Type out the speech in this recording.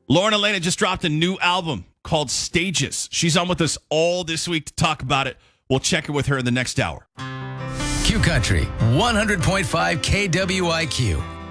Lauren Elena just dropped a new album called Stages. She's on with us all this week to talk about it. We'll check in with her in the next hour. Q Country 100.5 KWIQ.